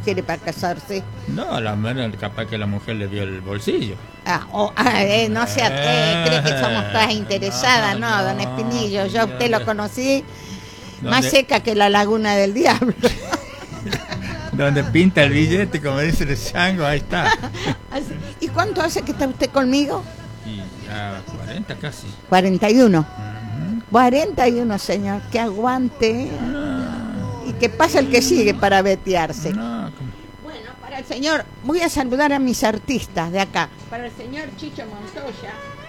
quiere para casarse? No, a lo menos capaz que la mujer le dio el bolsillo. No sea, cree que somos todas interesadas, no, don Espinillo, yo a usted lo conocí más seca que la laguna del diablo. Donde pinta el billete, como dice el chango, ahí está. ¿Y cuánto hace que está usted conmigo? Y ya 40 casi. 41. 41, señor, que aguante. Y que pase el que sigue para vetearse. Bueno, para el señor, voy a saludar a mis artistas de acá. Para el señor Chicho Montoya,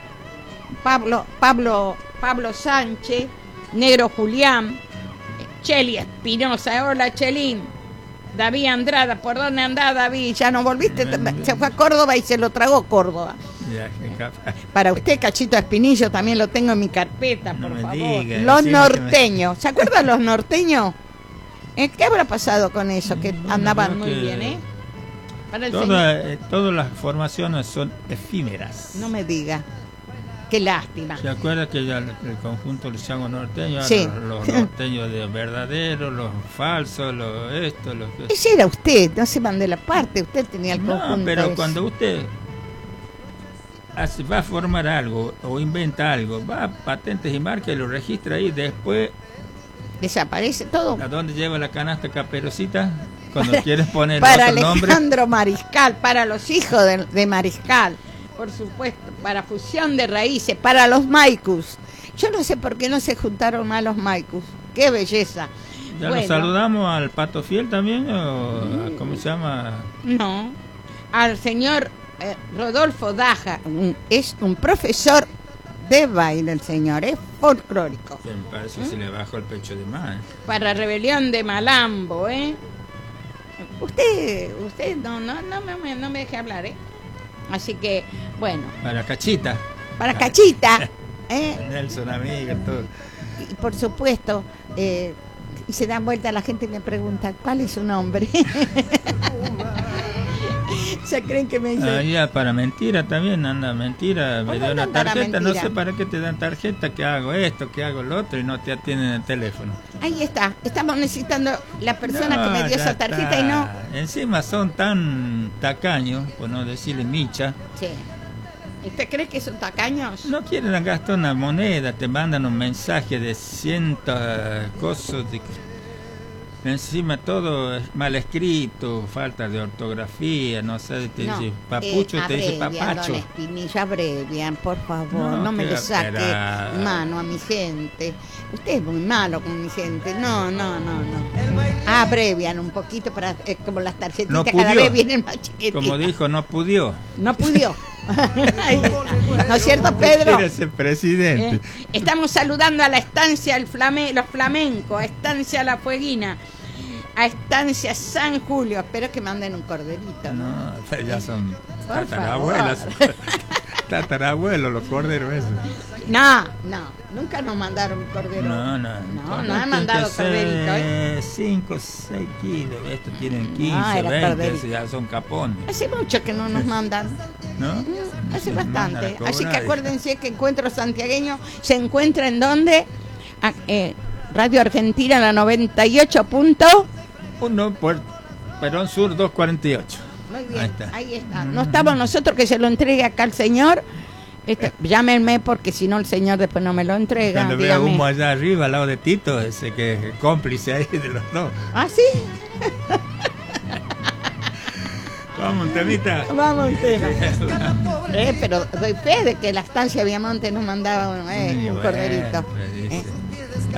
Pablo Sánchez, Negro Julián, Cheli Espinosa. Hola, Chelín. David Andrada, ¿por dónde andás, David? ¿Ya no volviste? Se fue a Córdoba y se lo tragó Córdoba. Para usted, Cachito Espinillo, también lo tengo en mi carpeta, por favor. Diga, los norteños. ¿Se acuerdan los norteños? ¿Qué habrá pasado con eso? Que andaban muy bien, ¿eh? Para todas las formaciones son efímeras. No me diga. Qué lástima. ¿Se acuerda que ya el conjunto los changos norteños, sí, los norteños de verdaderos, los falsos, Ese era usted, no se mande la parte, usted tenía el conjunto. No, pero cuando usted va a formar algo o inventa algo, va a patentes y marcas y lo registra ahí, después desaparece todo. ¿A dónde lleva la canasta Caperucita? Cuando quieres poner para otro nombre. Alejandro Mariscal, para los hijos de Mariscal. Por supuesto, para fusión de raíces, para los Maicus. Yo no sé por qué no se juntaron más los Maicus. ¡Qué belleza! ¿Ya lo saludamos al Pato Fiel también? ¿O cómo se llama? No, al señor Rodolfo Daja. Es un profesor de baile, el señor, es folclórico. Me parece que se le bajó el pecho de más. Para Rebelión de Malambo, ¿eh? Usted no me deje hablar, ¿eh? Así que, bueno. Para Cachita. Para Cachita. Nelson, amiga, todo. Y por supuesto, y se dan vuelta a la gente y me pregunta, ¿cuál es su nombre? ¿Se creen que me dicen? Ya, para mentira también, anda, mentira. Me dio una tarjeta, no sé para qué te dan tarjeta, que hago esto, que hago lo otro, y no te atienden el teléfono. Ahí está, estamos necesitando la persona que me dio esa tarjeta está. Y no. Encima son tan tacaños, por no decirle micha. Sí. ¿Usted cree que son tacaños? No quieren gastar una moneda, te mandan un mensaje de cientos cosas de... Encima todo es mal escrito, falta de ortografía, no sé, te dice papucho, te dice papacho. Don Espinillo, abrevian, por favor, no me le saque mano a mi gente. Usted es muy malo con mi gente, no. Abrevian un poquito para como las tarjetitas no cada vez vienen más chiquititas. Como dijo, no pudió. No pudió. ¿No es cierto, Pedro? Quiere ser presidente. Estamos saludando a la estancia los flamencos, a estancia La Fueguina, a estancia San Julio. Espero que manden un corderito. No, ya son tatarabuelas. Tatarabuelos los corderos esos. No, nunca nos mandaron un cordero. No han mandado corderito. 5, 6 kilos, estos tienen 15, 20, ya son capones. Hace mucho que no nos mandan. ¿No? Hace bastante. Así que acuérdense que Encuentro Santiagueño se encuentra en donde Radio Argentina, la 98.1 por Perón Sur 248. Muy bien, ahí está. No estamos nosotros que se lo entregue acá al señor. Llámenme porque si no el señor después no me lo entrega. Cuando vea humo allá arriba al lado de Tito, ese que es cómplice ahí de los dos. ¿Ah, sí? Vamos, un temita. Vamos, un tema. Pero doy fe de que la estancia Viamonte nos mandaba un corderito.